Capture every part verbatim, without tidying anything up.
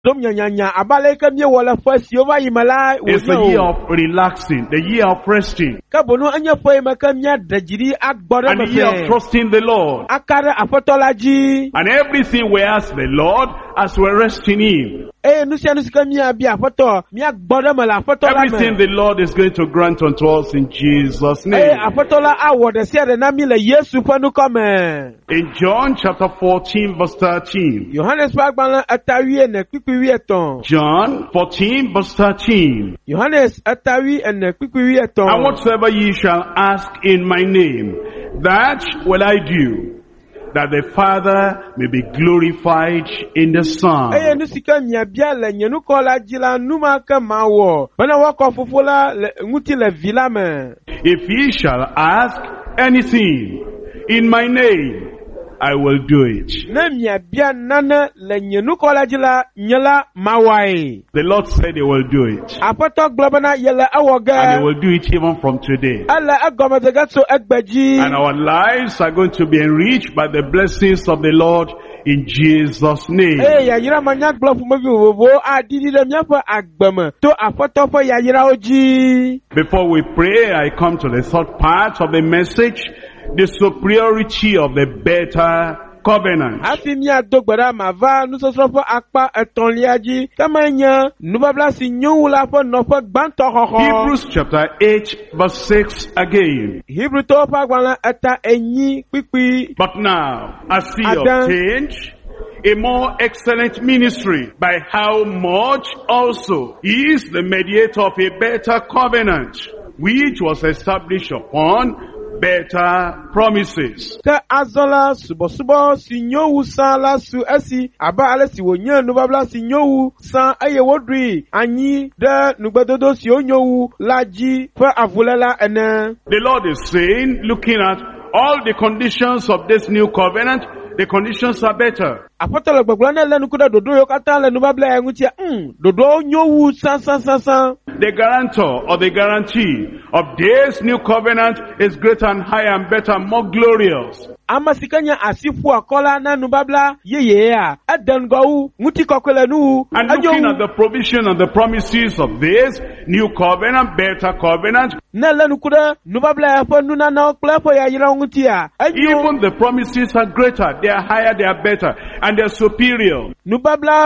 It's the year of relaxing, the year of resting, and the year of trusting the Lord. And everything we ask the Lord as we're resting Him, everything the Lord is going to grant unto us in Jesus' name. In John chapter fourteen verse thirteen. John fourteen verse thirteen. And whatsoever ye shall ask in my name, that will I do, that the Father may be glorified in the Son. If ye shall ask anything in my name, I will do it. The Lord said He will do it. And He will do it even from today. And our lives are going to be enriched by the blessings of the Lord in Jesus' name. Before we pray, I come to the third part of the message, the superiority of the better covenant. Hebrews chapter eight verse six again. But now, as He obtained a more excellent ministry, by how much also He is the mediator of a better covenant, which was established upon better promises. The Lord is saying, looking at all the conditions of this new covenant, the conditions are better. The guarantor or the guarantee of this new covenant is greater and higher and better, more glorious. And looking at the provision and the promises of this new covenant, better covenant, even the promises are greater, they are higher, they are better, and they are superior. And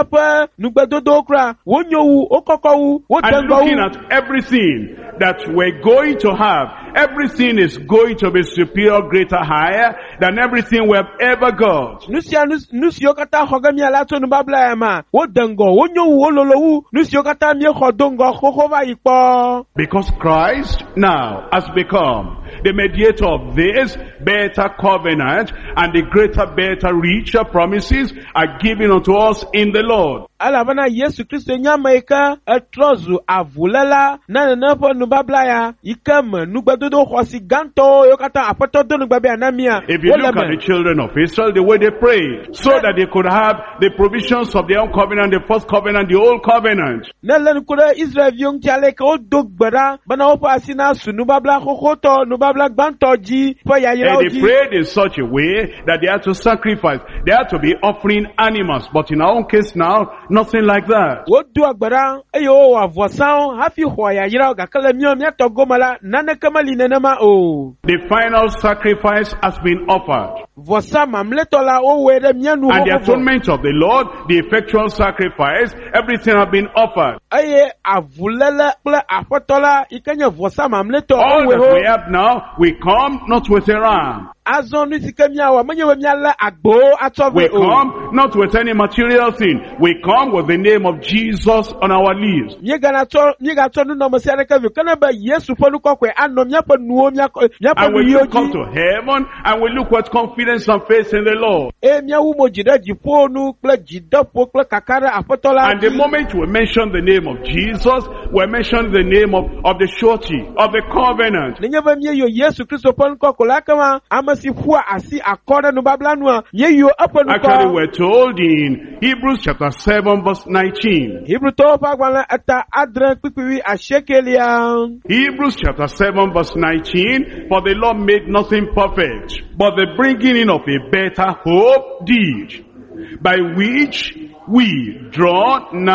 looking at everything that we're going to have, everything is going to be superior, greater, higher than everything we have ever got. Because Christ now has become the mediator of this better covenant, and the greater, better, richer promises are given unto us in the Lord. If you look at the children of Israel, the way they prayed, so that they could have the provisions of their own covenant, the first covenant, the old covenant. And they prayed in such a way that they had to sacrifice. They had to be offering animals. But in our own case now, nothing like that. The final sacrifice has been offered. And the atonement of the Lord, the effectual sacrifice, everything has been offered. All that we have now, we come not with a ram. We come not with any material thing. We come with the name of Jesus on our lips. And we look up to heaven and we look with confidence and faith in the Lord. And the moment we mention the name of Jesus, we mention the name of, of the surety, of the covenant. Actually, we're told in Hebrews chapter seven verse nineteen. Hebrews chapter seven verse nineteen, for the Lord made nothing perfect, but the bringing in of a better hope did, by which we draw nigh